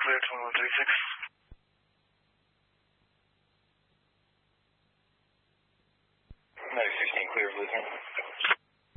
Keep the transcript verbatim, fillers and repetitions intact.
clear to one three six. nine sixteen clear, Blue's